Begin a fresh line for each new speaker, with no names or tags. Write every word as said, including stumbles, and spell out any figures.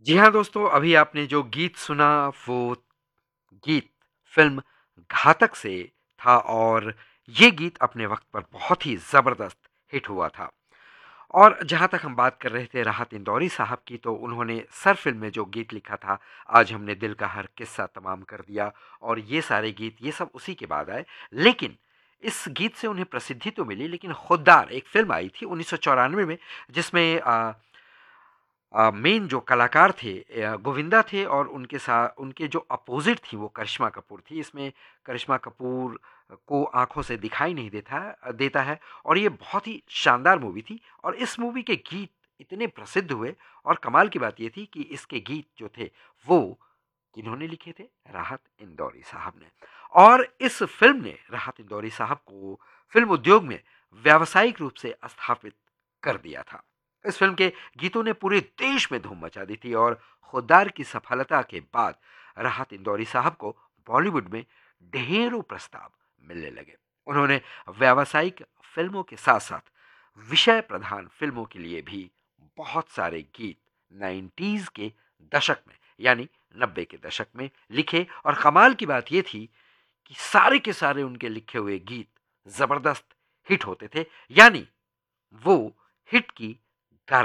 जी हाँ दोस्तों, अभी आपने जो गीत सुना वो गीत फ़िल्म घातक से था और ये गीत अपने वक़्त पर बहुत ही ज़बरदस्त हिट हुआ था। और जहाँ तक हम बात कर रहे थे राहत इंदौरी साहब की, तो उन्होंने सर फ़िल्म में जो गीत लिखा था, आज हमने दिल का हर किस्सा तमाम कर दिया, और ये सारे गीत ये सब उसी के बाद आए। लेकिन इस गीत से उन्हें प्रसिद्धि तो मिली, लेकिन खुद्दार एक फ़िल्म आई थी उन्नीस सौ चौरानवे में, जिसमें अ अ, मेन जो कलाकार थे अ, गोविंदा थे, और उनके साथ उनके जो अपोजिट थी वो करिश्मा कपूर थी। इसमें करिश्मा कपूर को आंखों से दिखाई नहीं देता है देता है और ये बहुत ही शानदार मूवी थी। और इस मूवी के गीत इतने प्रसिद्ध हुए, और कमाल की बात ये थी कि इसके गीत जो थे वो किन्होंने लिखे थे? राहत इंदौरी साहब ने। और इस फिल्म ने राहत इंदौरी साहब को फिल्म उद्योग में व्यावसायिक रूप से स्थापित कर दिया था। इस फिल्म के गीतों ने पूरे देश में धूम मचा दी थी, और खुद्दार की सफलता के बाद राहत इंदौरी साहब को बॉलीवुड में ढेरों प्रस्ताव मिलने लगे। उन्होंने व्यावसायिक फिल्मों के साथ साथ विषय प्रधान फिल्मों के लिए भी बहुत सारे गीत नाइन्टीज के दशक में, यानी नब्बे के दशक में लिखे। और कमाल की बात यह थी कि सारे के सारे उनके लिखे हुए गीत जबरदस्त हिट होते थे, यानी वो हिट की